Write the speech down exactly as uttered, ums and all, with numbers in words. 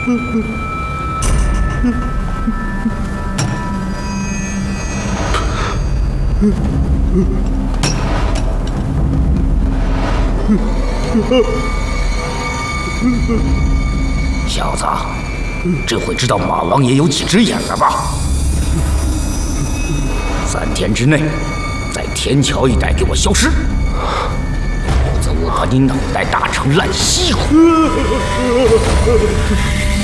小子，这回知道马王爷有几只眼了吧？三天之内，在天桥一带给我消失，否则我把你脑袋打成烂西瓜！